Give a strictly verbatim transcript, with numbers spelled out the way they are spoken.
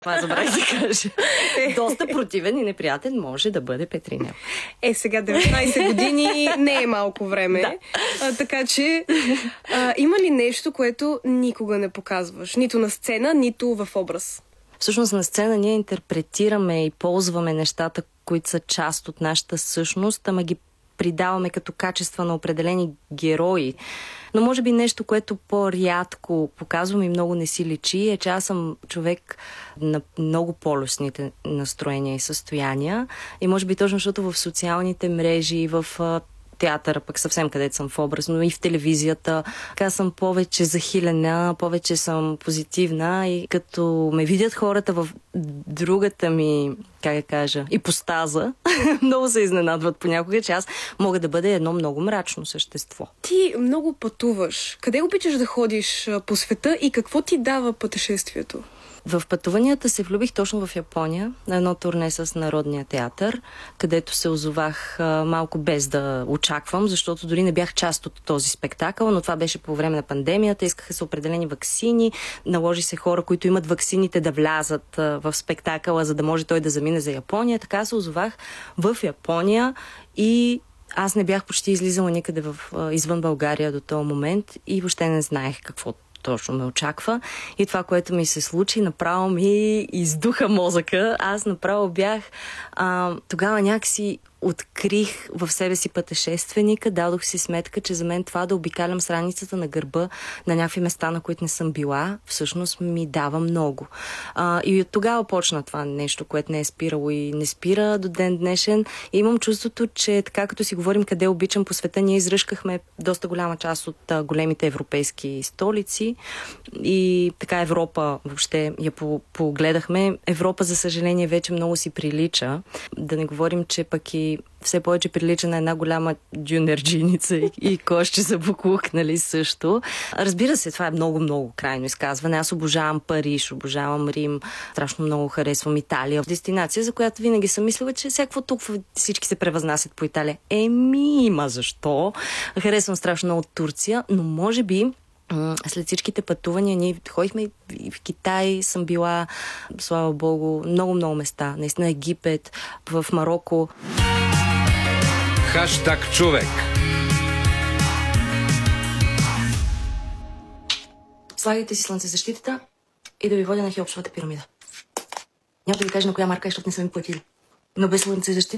Това забравих да кажа. Доста противен и неприятен може да бъде Петринел. Е, сега деветнайсет години не е малко време. Да. А, така че, а, има ли нещо, което никога не показваш? Нито на сцена, нито в образ? Всъщност на сцена ние интерпретираме и ползваме нещата, които са част от нашата същност, ама ги придаваме като качества на определени герои. Но може би нещо, което по-рядко показвам и много не си личи, е, че аз съм човек на много полюсните настроения и състояния. И може би точно защото в социалните мрежи, в театъра, пък съвсем където съм в образ, но и в телевизията. Така съм повече захилена, повече съм позитивна и като ме видят хората в другата ми, как да кажа, ипостаза, много се изненадват понякога, че аз мога да бъда едно много мрачно същество. Ти много пътуваш. Къде обичаш да ходиш по света и какво ти дава пътешествието? В пътуванията се влюбих точно в Япония, на едно турне с Народния театър, където се озовах а, малко без да очаквам, защото дори не бях част от този спектакъл, но това беше по време на пандемията, искаха се определени ваксини, наложи се хора, които имат ваксините да влязат а, в спектакъла, за да може той да замине за Япония. Така се озовах в Япония и аз не бях почти излизала никъде в, а, извън България до този момент и въобще не знаех какво точно ме очаква. И това, което ми се случи, направо ми издуха мозъка. Аз направо бях а, тогава някакси открих в себе си пътешественика, дадох си сметка, че за мен това да обикалям страницата на гърба на някакви места, на които не съм била, всъщност ми дава много. А, и от тогава почна това нещо, което не е спирало и не спира до ден днешен. И имам чувството, че така като си говорим къде обичам по света, ние изръшкахме доста голяма част от а, големите европейски столици и така Европа въобще я погледахме. Европа, за съжаление, вече много си прилича. Да не говорим, че пък и все повече прилича на една голяма дюнерджиница и, и кошче за буклук, нали, също. Разбира се, това е много-много крайно изказване. Аз обожавам Париж, обожавам Рим, страшно много харесвам Италия. Дестинация, за която винаги съм мислила, че всяко тук всички се превъзнасят по Италия. Еми, има защо. Харесвам страшно много Турция, но може би след всичките пътувания, ние ходихме и в Китай, съм била, слава Богу, много-много места. Наистина Египет, в Мароко. Хаштаг човек. Слагайте си слънцезащитата и да ви водя на Хеопсовата пирамида. Няма да ви кажа на коя марка е, защото не са ми платили. Но без слънцезащита